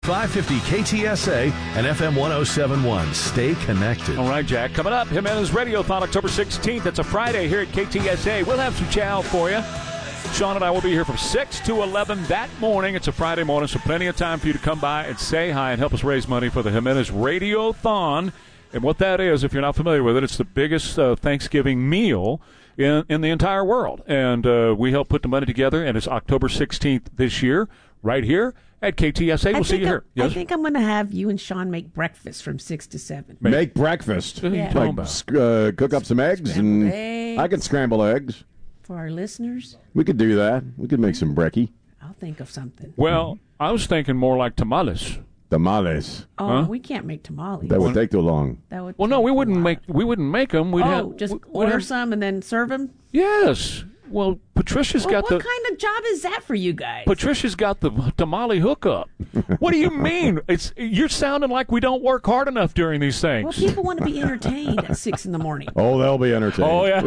550 KTSA and FM 1071. Stay connected. All right, Jack. Coming up, Jimenez Radiothon, October 16th. It's a Friday here at KTSA. We'll have some chow for you. Sean and I will be here from 6 to 11 that morning. It's a Friday morning, so plenty of time for you to come by and say hi and help us raise money for the Jimenez Radiothon. And what that is, if you're not familiar with it, it's the biggest Thanksgiving meal in the entire world. And we help put the money together, and it's October 16th this year, right here at KTSA. We'll see you here. Yes? I think I'm going to have you and Sean make breakfast from 6 to 7. Make breakfast? Yeah. Like, cook up some eggs? Eggs. I can scramble eggs. For our listeners? We could do that. We could make some brekkie. I'll think of something. Well, I was thinking more like tamales. Tamales. Oh, we can't make tamales. That would take too long. Well, no, we wouldn't make them. We'd just order some and then serve them? Yes. Well, Patricia's got what kind of job is that for you guys? Patricia's got the tamale hookup. What do you mean? You're sounding like we don't work hard enough during these things. Well, people want to be entertained at 6 in the morning. Oh, they'll be entertained. Oh, yeah.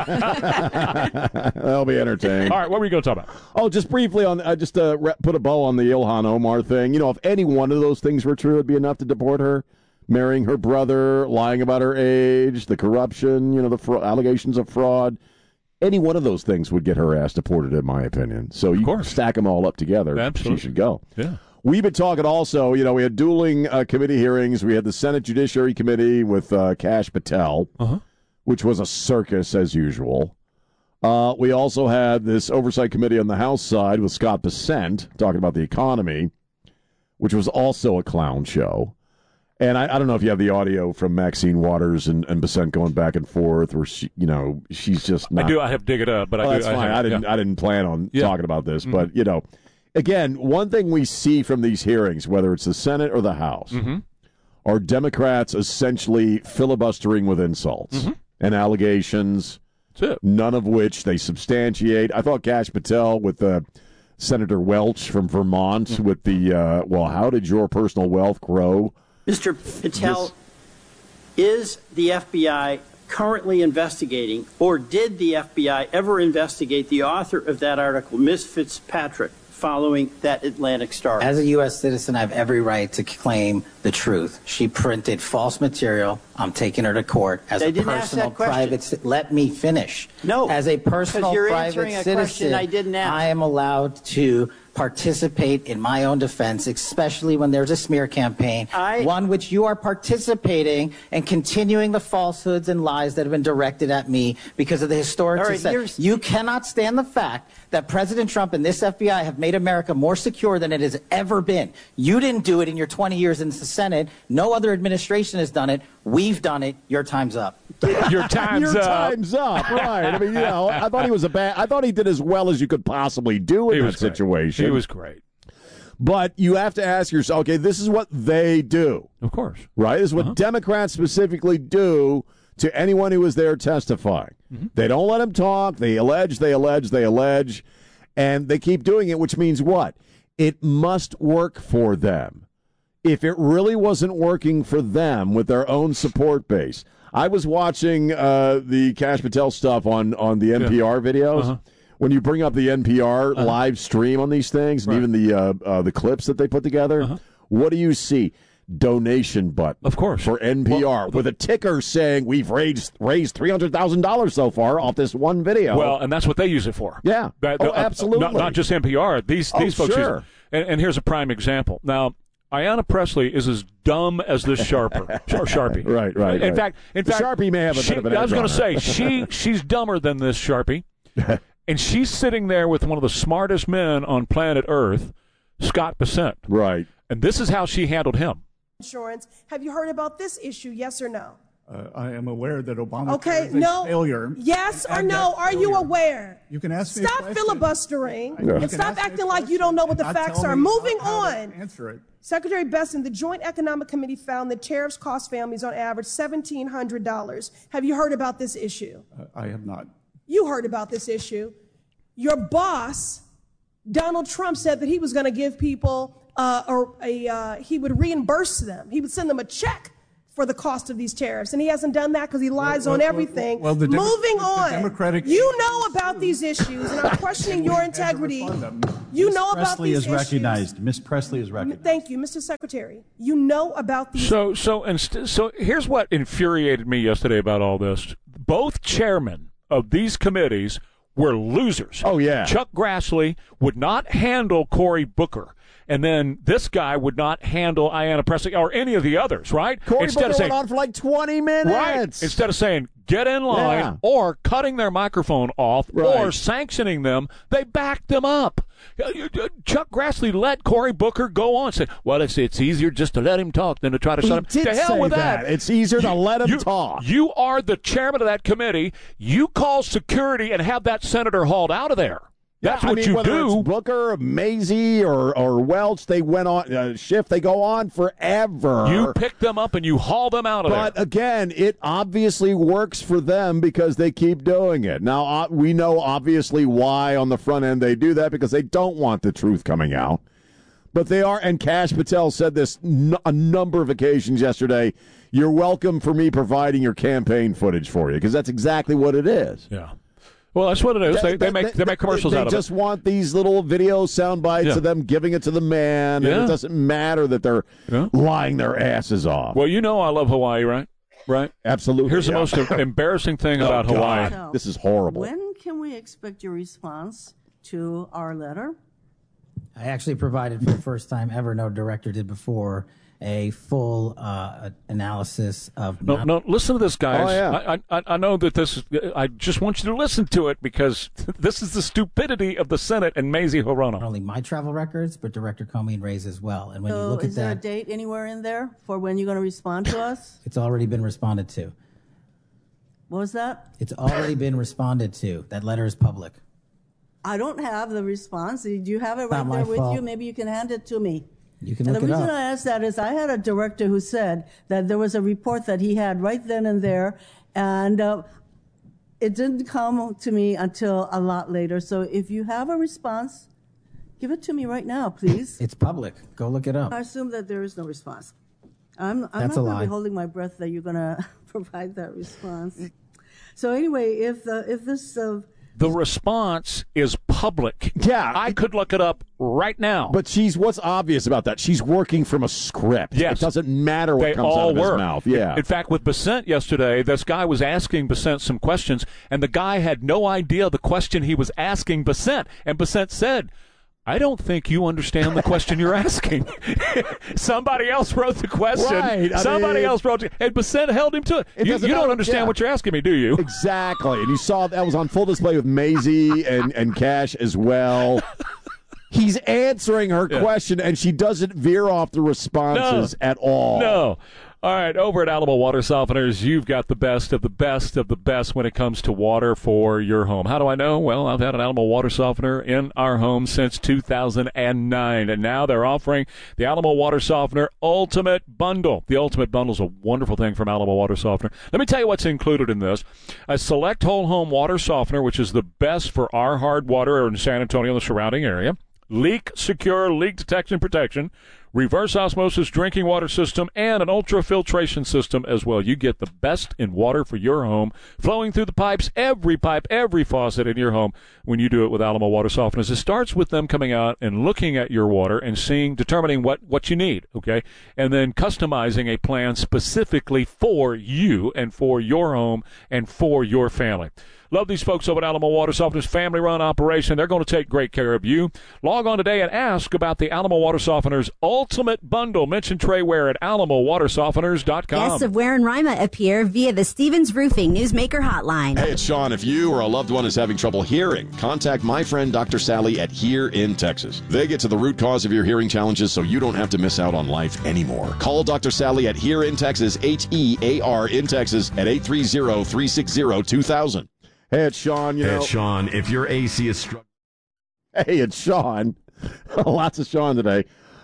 They'll be entertained. All right, what were you going to talk about? Oh, just briefly on put a bow on the Ilhan Omar thing. You know, if any one of those things were true, it'd be enough to deport her. Marrying her brother, lying about her age, the corruption, the allegations of fraud. Any one of those things would get her ass deported, in my opinion. So you stack them all up together. Absolutely. She should go. Yeah. We've been talking also, we had dueling committee hearings. We had the Senate Judiciary Committee with Kash Patel, which was a circus as usual. We also had this Oversight Committee on the House side with Scott Bessent talking about the economy, which was also a clown show. And I don't know if you have the audio from Maxine Waters and Bessent going back and forth, where she's just not. I do. I have to dig it up, but that's fine. I didn't plan on talking about this, but again, one thing we see from these hearings, whether it's the Senate or the House, are Democrats essentially filibustering with insults and allegations, none of which they substantiate. I thought Kash Patel with Senator Welch from Vermont with the how did your personal wealth grow? Mr. Patel, is the FBI currently investigating, or did the FBI ever investigate the author of that article, Ms. Fitzpatrick, following that Atlantic Star? As a U.S. citizen, I have every right to claim the truth. She printed false material. I'm taking her to court as a personal private. Let me finish. No, as a personal private citizen, I didn't ask. I am allowed to participate in my own defense, especially when there's a smear campaign, one which you are participating and continuing the falsehoods and lies that have been directed at me because of the historic success. You cannot stand the fact that President Trump and this FBI have made America more secure than it has ever been. You didn't do it in your 20 years in the Senate. No other administration has done it. We've done it. Your time's up. Your time's up. Time's up. Right. I mean, I thought he was I thought he did as well as you could possibly do in that situation. He was great. But you have to ask yourself, okay, this is what they do. Of course. Right? This is what Democrats specifically do to anyone who is there testifying. They don't let them talk. They allege, and they keep doing it, which means what? It must work for them. If it really wasn't working for them with their own support base. I was watching the Kash Patel stuff on the NPR videos. When you bring up the NPR live stream on these things, and even the clips that they put together, what do you see? Donation button, of course, for NPR with a ticker saying we've raised $300,000 so far off this one video. Well, and that's what they use it for. Yeah, absolutely. Not just NPR. These folks use it. And here's a prime example. Now, Ayanna Pressley is as dumb as this Sharpie. Right. In fact, Sharpie may have a bit of an edge. I was going to say she's dumber than this Sharpie, and she's sitting there with one of the smartest men on planet Earth, Scott Bessent. Right. And this is how she handled him. Insurance. Have you heard about this issue? Yes or no? I am aware that Obama is a failure. Yes or no? Are you aware? You can ask me. Stop filibustering and stop acting like you don't know what the facts are. Moving on. Answer it. Secretary Bessent, the Joint Economic Committee found that tariffs cost families on average $1,700. Have you heard about this issue? I have not. You heard about this issue. Your boss, Donald Trump, said that he was going to give people he would reimburse them. He would send them a check for the cost of these tariffs. And he hasn't done that because he lies on everything. The Moving on. Democratic... You know about these issues, and I'm questioning your integrity. You know about these issues. Ms. Presley is recognized. Thank you, Mr. Secretary. You know about these. So here's what infuriated me yesterday about all this. Both chairmen of these committees were losers. Oh, yeah. Chuck Grassley would not handle Cory Booker. And then this guy would not handle Ayanna Pressley or any of the others, right? Cory Booker went on for like 20 minutes. Right. Instead of saying, get in line, or cutting their microphone off, or sanctioning them, they backed them up. Chuck Grassley let Cory Booker go on. Said, well, it's easier just to let him talk than to try to shut him. To hell with that. It's easier to let him talk. You are the chairman of that committee. You call security and have that senator hauled out of there. That's what you whether do. It's Booker, Mazie, or Welch, they went on Schiff. They go on forever. You pick them up and you haul them out of there. But again, it obviously works for them because they keep doing it. Now we know obviously why on the front end they do that, because they don't want the truth coming out. But they are, and Kash Patel said this a number of occasions yesterday. You're welcome for me providing your campaign footage for you, because that's exactly what it is. Yeah. Well, that's what it is. They make commercials out of it. They just want these little video sound bites of them giving it to the man, and it doesn't matter that they're lying their asses off. Well, you know I love Hawaii, right? Right? Absolutely. Here's the most embarrassing thing about Hawaii. So, this is horrible. When can we expect your response to our letter? I actually provided, for the first time ever, no director did before, a full analysis of... No, listen to this, guys. Oh, yeah. I know that this is... I just want you to listen to it, because this is the stupidity of the Senate and Mazie Hirono. Not only my travel records, but Director Comey and Ray's as well. And when you look at that... is there a date anywhere in there for when you're going to respond to us? It's already been responded to. What was that? It's already been responded to. That letter is public. I don't have the response. Do you have it right there with you? Maybe you can hand it to me. You can look it up. And the reason I asked that is I had a director who said that there was a report that he had right then and there, and it didn't come to me until a lot later. So if you have a response, give it to me right now, please. It's public. Go look it up. I assume that there is no response. I'm not That's a going to lie. be holding my breath that you're going to provide that response. So anyway, if this... The response is public. Yeah. I could look it up right now. But what's obvious about that? She's working from a script. Yes. It doesn't matter what comes out of his mouth. Yeah. In fact, with Bessent yesterday, this guy was asking Bessent some questions, and the guy had no idea the question he was asking Bessent. And Bessent said, I don't think you understand the question you're asking. Somebody else wrote the question. Right. Somebody else wrote it. And Bessent held him to it. You don't understand what you're asking me, do you? Exactly. And you saw that was on full display with Mazie and Kash as well. He's answering her question, and she doesn't veer off the responses at all. No. All right, over at Alamo Water Softeners, you've got the best of the best of the best when it comes to water for your home. How do I know? Well, I've had an Alamo Water Softener in our home since 2009, and now they're offering the Alamo Water Softener Ultimate Bundle. The Ultimate Bundle is a wonderful thing from Alamo Water Softener. Let me tell you what's included in this. A select whole home water softener, which is the best for our hard water in San Antonio and the surrounding area. Leak secure leak detection protection, reverse osmosis drinking water system, and an ultrafiltration system as well. You get the best in water for your home, flowing through the pipes, every faucet in your home when you do it with Alamo Water Softeners. It starts with them coming out and looking at your water and determining what you need, okay? And then customizing a plan specifically for you and for your home and for your family. Love these folks over at Alamo Water Softeners, family-run operation. They're going to take great care of you. Log on today and ask about the Alamo Water Softeners Ultimate Bundle. Mention Trey Ware at AlamoWaterSofteners.com. Guests of Ware and Rima appear via the Stevens Roofing Newsmaker Hotline. Hey, it's Sean. If you or a loved one is having trouble hearing, contact my friend Dr. Sally at Hear in Texas. They get to the root cause of your hearing challenges so you don't have to miss out on life anymore. Call Dr. Sally at Hear in Texas, HEAR in Texas at 830-360-2000. Hey, it's Sean. Hey, it's Sean. If your AC is struggling. Hey, it's Sean. Lots of Sean today.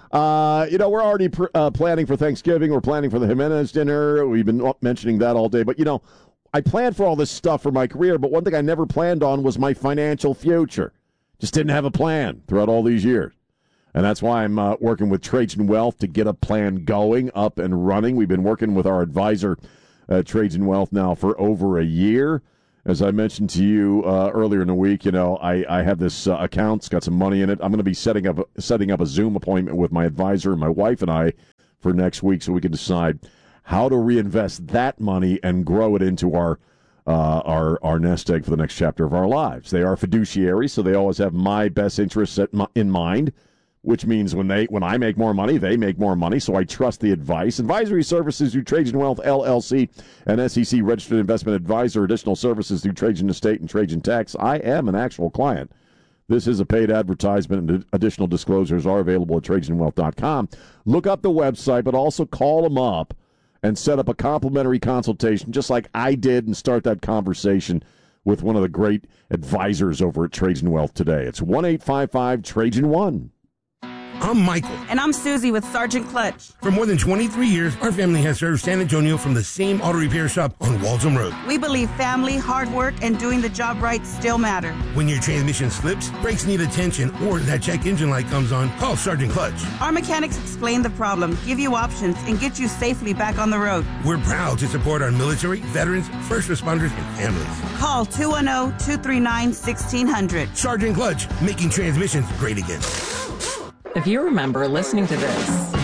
We're already planning for Thanksgiving. We're planning for the Jimenez dinner. We've been mentioning that all day. But, I planned for all this stuff for my career, but one thing I never planned on was my financial future. Just didn't have a plan throughout all these years. And that's why I'm working with Trajan Wealth to get a plan going, up and running. We've been working with our advisor, Trajan Wealth, now for over a year. As I mentioned to you earlier in the week, I have this account. It's got some money in it. I'm going to be setting up a Zoom appointment with my advisor and my wife and I for next week so we can decide how to reinvest that money and grow it into our nest egg for the next chapter of our lives. They are fiduciaries, so they always have my best interests in mind, which means when I make more money, they make more money, so I trust the advice. Advisory services through Trajan Wealth, LLC, an SEC registered investment advisor. Additional services through Trajan Estate and Trajan Tax. I am an actual client. This is a paid advertisement, and additional disclosures are available at TrajanWealth.com. Look up the website, but also call them up and set up a complimentary consultation, just like I did, and start that conversation with one of the great advisors over at Trajan Wealth today. It's 1-855-TRAJAN-1. I'm Michael. And I'm Susie with Sergeant Clutch. For more than 23 years, our family has served San Antonio from the same auto repair shop on Waltham Road. We believe family, hard work, and doing the job right still matter. When your transmission slips, brakes need attention, or that check engine light comes on, call Sergeant Clutch. Our mechanics explain the problem, give you options, and get you safely back on the road. We're proud to support our military, veterans, first responders, and families. Call 210-239-1600. Sergeant Clutch, making transmissions great again. If you remember listening to this,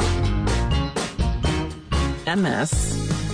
MS,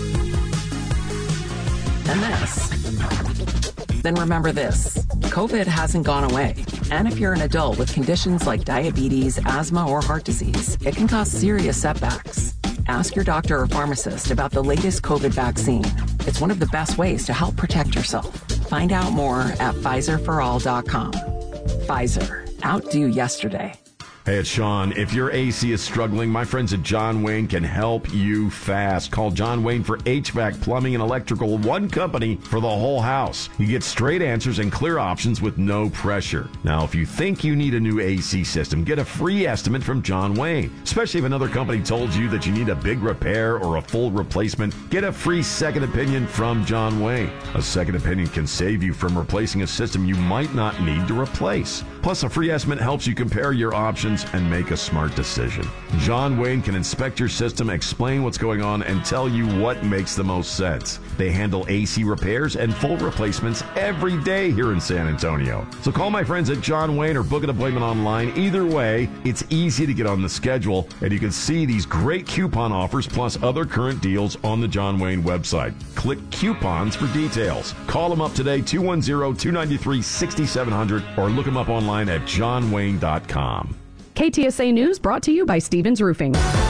then remember this. COVID hasn't gone away. And if you're an adult with conditions like diabetes, asthma, or heart disease, it can cause serious setbacks. Ask your doctor or pharmacist about the latest COVID vaccine. It's one of the best ways to help protect yourself. Find out more at PfizerForAll.com. Pfizer. Outdo yesterday. Hey, it's Sean. If your AC is struggling, my friends at John Wayne can help you fast. Call John Wayne for HVAC, plumbing, and electrical. One company for the whole house. You get straight answers and clear options with no pressure. Now, if you think you need a new AC system, get a free estimate from John Wayne. Especially if another company told you that you need a big repair or a full replacement, get a free second opinion from John Wayne. A second opinion can save you from replacing a system you might not need to replace. Plus, a free estimate helps you compare your options and make a smart decision. John Wayne can inspect your system, explain what's going on, and tell you what makes the most sense. They handle AC repairs and full replacements every day here in San Antonio. So call my friends at John Wayne or book an appointment online. Either way, it's easy to get on the schedule, and you can see these great coupon offers plus other current deals on the John Wayne website. Click coupons for details. Call them up today, 210-293-6700, or look them up online at johnwayne.com. KTSA News brought to you by Stevens Roofing.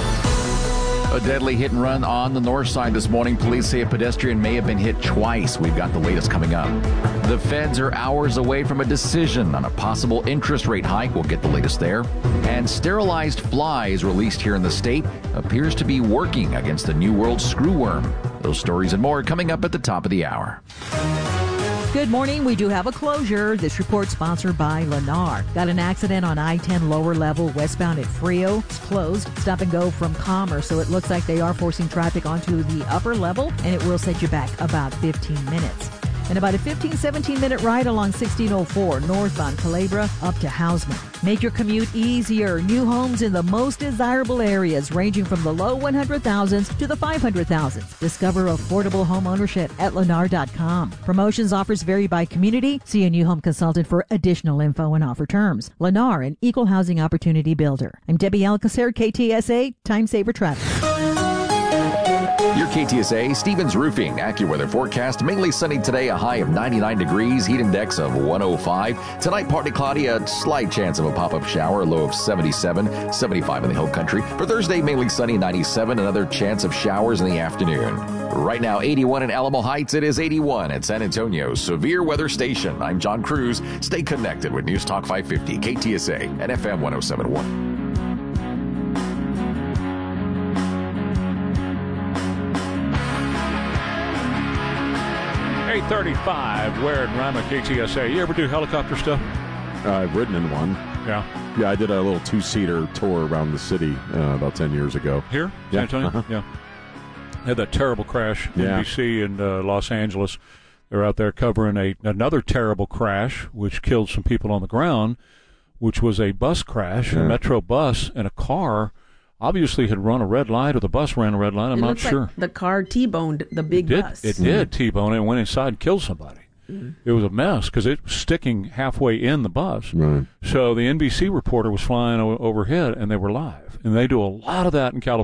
A deadly hit and run on the north side this morning. Police say a pedestrian may have been hit twice. We've got the latest coming up. The feds are hours away from a decision on a possible interest rate hike. We'll get the latest there. And sterilized flies released here in the state appears to be working against the New World screwworm. Those stories and more coming up at the top of the hour. Good morning. We do have a closure. This report sponsored by Lennar. Got an accident on I-10 lower level westbound at Frio. It's closed. Stop and go from Commerce, so it looks like they are forcing traffic onto the upper level, and it will set you back about 15 minutes. And about a 17-minute ride along 1604 northbound Culebra up to Hausman. Make your commute easier. New homes in the most desirable areas ranging from the low 100,000s to the 500,000s. Discover affordable home ownership at Lennar.com. Promotions offers vary by community. See a new home consultant for additional info and offer terms. Lennar, an equal housing opportunity builder. I'm Debbie Alcacer, KTSA, Time Saver Traffic. Your KTSA Stevens Roofing AccuWeather forecast. Mainly sunny today, a high of 99 degrees, heat index of 105. Tonight, partly cloudy, a slight chance of a pop-up shower, a low of 77, 75 in the Hill Country. For Thursday, mainly sunny, 97, another chance of showers in the afternoon. Right now, 81 in Alamo Heights. It is 81 at San Antonio's Severe Weather Station. I'm John Cruz. Stay connected with News Talk 550, KTSA, and FM 107.1. 8:35, Ware and Rima, KTSA. You ever do helicopter stuff? I've ridden in one. Yeah. Yeah, I did a little 2-seater tour around the city about 10 years ago. Here? San Antonio? Uh-huh. Yeah. Had that terrible crash in Yeah. D.C. and Los Angeles. They're out there covering another terrible crash, which killed some people on the ground. which was a bus crash, a Metro bus, and a car obviously had run a red light, or the bus ran a red light. I'm not sure. Like the car T-boned the big bus. It did T-bone it and went inside and killed somebody. It was a mess because it was sticking halfway in the bus. Right. So the NBC reporter was flying overhead, and they were live. And they do a lot of that in California.